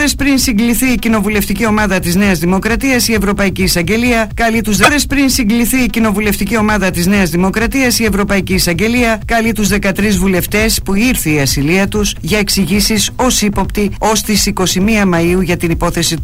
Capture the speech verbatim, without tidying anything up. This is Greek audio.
ώρες πριν συγκληθεί η κοινοβουλευτική ομάδα της Νέας Δημοκρατίας, η Ευρωπαϊκή Εισαγγελία καλεί τους ώρες πριν συγκληθεί η κοινοβουλευτική ομάδα της Νέας Δημοκρατίας, η Ευρωπαϊκή Εισαγγελία καλεί τους δεκατρείς βουλευτές που ήρθε η ασυλία τους για εξηγήσεις ως ύποπτοι ως τις είκοσι μία Μαΐου για την υπόθεση του